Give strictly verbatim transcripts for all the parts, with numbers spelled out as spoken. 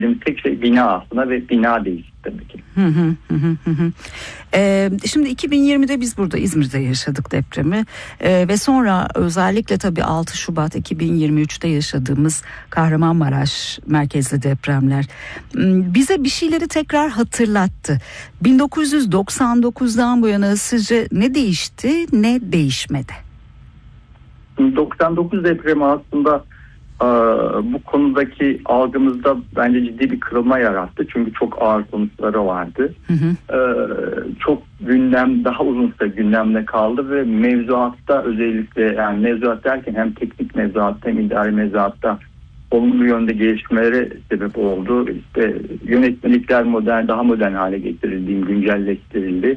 tek şey bina aslında ve bina değil tabii ki. Hı hı hı hı. Ee, şimdi iki bin yirmide biz burada İzmir'de yaşadık depremi ee, ve sonra özellikle tabii altı Şubat iki bin yirmi üçte yaşadığımız Kahramanmaraş merkezli depremler bize bir şeyleri tekrar hatırlattı. bin dokuz yüz doksan dokuzdan bu yana sizce ne değişti, ne değişmedi? doksan dokuz depremi aslında bu konudaki algımızda bence ciddi bir kırılma yarattı. Çünkü çok ağır sonuçları vardı. Hı hı. Çok gündem, daha uzun süre gündemde kaldı ve mevzuatta özellikle, yani mevzuat derken hem teknik mevzuatta hem idari mevzuatta olumlu yönde gelişmelere sebep oldu. İşte yönetmelikler modern, daha modern hale getirildi, güncelleştirildi.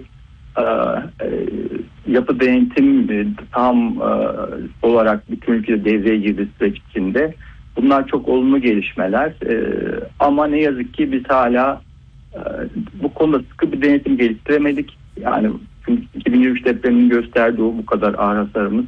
Yapı denetim tam olarak bütün ülkede devreye girdi süreç içinde. Bunlar çok olumlu gelişmeler. Ama ne yazık ki biz hala bu konuda sıkı bir denetim geliştiremedik. Yani iki bin yirmi üç depreminin gösterdiği o bu kadar ağır hasarımız.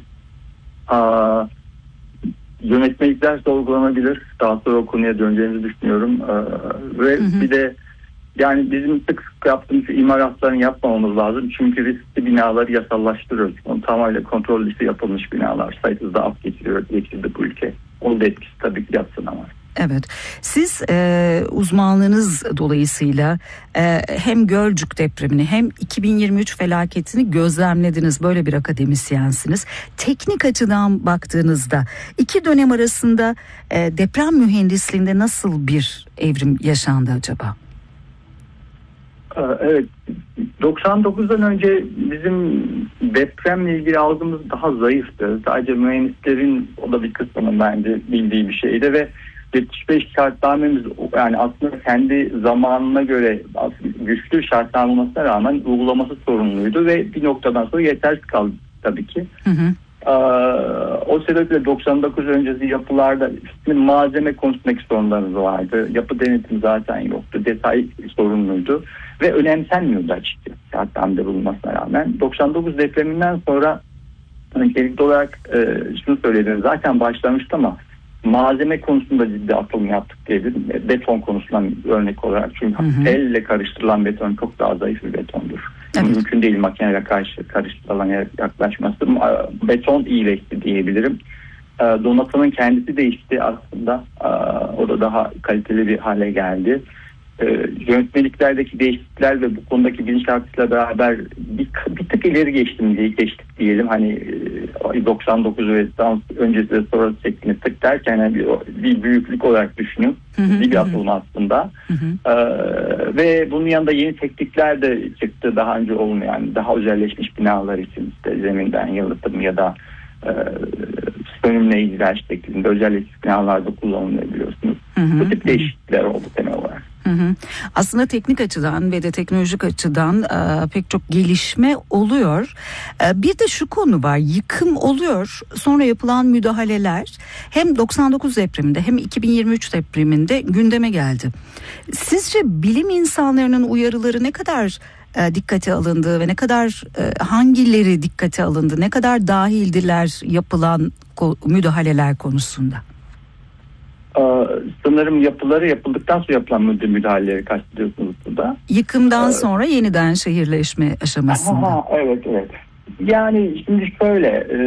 Yönetmelikler sorgulanabilir. Daha sonra o konuya döneceğimizi düşünüyorum. Ve hı hı. bir de yani bizim sık sık yaptığımız imalatlarını yapmamamız lazım. Çünkü riskli binaları yasallaştırıyoruz. Onun tamamıyla kontrol dışı yapılmış binalar sayısız da af geçiriyor, geçirdi bu ülke. Onun da etkisi tabii ki yatsın ama. Evet. Siz e, uzmanlığınız dolayısıyla e, hem Gölcük depremini hem iki bin yirmi üç felaketini gözlemlediniz. Böyle bir akademisyensiniz. Teknik açıdan baktığınızda iki dönem arasında e, deprem mühendisliğinde nasıl bir evrim yaşandı acaba? Evet, doksan dokuzdan önce bizim depremle ilgili algımız daha zayıftı. Sadece mühendislerin, o da bir kısmının bence bildiği bir şeydi ve yetmiş beş şartnamemiz, yani aslında kendi zamanına göre güçlü şartname olmasına rağmen uygulaması sorunluydu ve bir noktadan sonra yetersiz kaldı tabii ki. Hı hı. Ee, o sebeple doksan dokuz öncesi yapılarda malzeme konusundaki sorunlarımız vardı. Yapı denetimi zaten yoktu. Detay sorunluydu ve önemsenmiyordu açıkçası şartnamede bulunmasına rağmen. doksan dokuz depreminden sonra öncelikli olarak e, şunu söyledim, zaten başlamıştı ama malzeme konusunda ciddi atılım yaptık diyebilirim. Beton konusundan örnek olarak. Çünkü hı hı. elle karıştırılan beton çok daha zayıf bir betondur. Evet. Mümkün değil makineyle karşı karıştırılan yaklaşması. Beton iyileşti diyebilirim. Donatımın kendisi değişti aslında. O da daha kaliteli bir hale geldi. Yönetmeliklerdeki değişiklikler ve bu konudaki bilinçaltıyla beraber bir, bir tık ileri geçtim diye geçtik diyelim. Hani doksan dokuz ve öncesi ve sonrası şeklinde tık derken yani bir, bir büyüklük olarak düşünün. Hı hı, bir atılım aslında. Hı hı. Ee, ve bunun yanında yeni teknikler de çıktı daha önce olmayan, daha özelleşmiş binalar için işte zeminden yalıtım ya da e, sönümle ilgiler şeklinde özelleşmiş binalarda kullanılabiliyorsunuz. Hı hı, bu tip hı. değişiklikler oldu temel olarak. Hı hı. Aslında teknik açıdan ve de teknolojik açıdan e, pek çok gelişme oluyor. E, bir de şu konu var, yıkım oluyor, sonra yapılan müdahaleler hem doksan dokuz depreminde hem iki bin yirmi üç depreminde gündeme geldi. Sizce bilim insanlarının uyarıları ne kadar e, dikkate alındı ve ne kadar e, hangileri dikkate alındı, ne kadar dahildiler yapılan ko- müdahaleler konusunda? Sanırım yapıları yapıldıktan sonra yapılan müdahaleleri kastediyorsunuz burada. Yıkımdan ee, sonra yeniden şehirleşme aşamasında. Aha, evet evet. Yani şimdi şöyle e,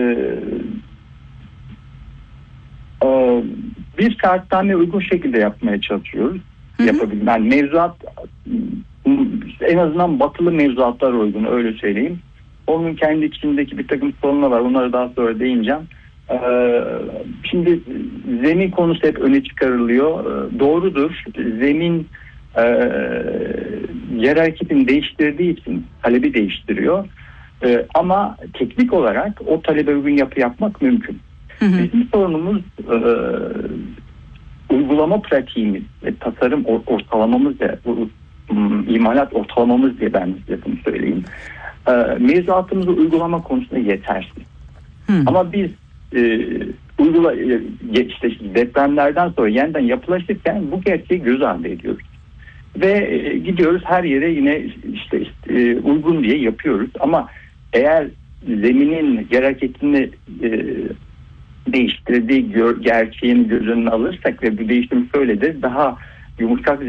e, bir şartnameye uygun şekilde yapmaya çalışıyoruz. Yapabilmek. Yani mevzuat en azından batılı mevzuatlar uygun, öyle söyleyeyim. Onun kendi içindeki bir takım sorunlar var. Onları daha sonra değineceğim. Şimdi zemin konusu hep öne çıkarılıyor. Doğrudur. Zemin e, yer hareketini değiştirdiği için talebi değiştiriyor. E, ama teknik olarak o talebe uygun yapı yapmak mümkün. Hı hı. Bizim sorunumuz e, uygulama pratiğimiz ve tasarım ortalamamız diye, imalat ortalamamız diye ben size bunu söyleyeyim. E, mevzuatımızı uygulama konusunda yetersiz. Hı. Ama biz E, uygula e, işte depremlerden sonra yeniden yapılaşırken bu gerçeği göz ardı ediyoruz ve e, gidiyoruz her yere yine işte, işte e, uygun diye yapıyoruz ama eğer zeminin yer hareketini e, değiştirdiği gör, gerçeğini göz önüne alırsak ve bu değişim şöyledir, daha yumuşak